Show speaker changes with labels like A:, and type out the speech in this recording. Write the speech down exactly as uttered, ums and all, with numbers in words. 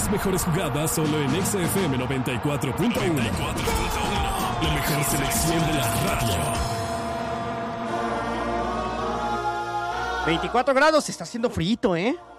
A: Las mejores jugadas solo en Exa F M noventa y cuatro punto uno. La mejor selección de la radio.
B: veinticuatro grados, está haciendo frío, ¿eh?